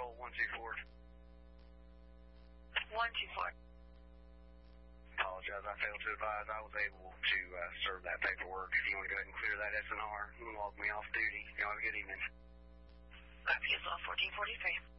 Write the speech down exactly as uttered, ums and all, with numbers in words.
Patrol one two four. one two four. Apologize, I failed to advise I was able to uh, serve that paperwork. If you want to go ahead and clear that S N R and log me off duty, you have a good evening. Copy as well, fourteen forty-three.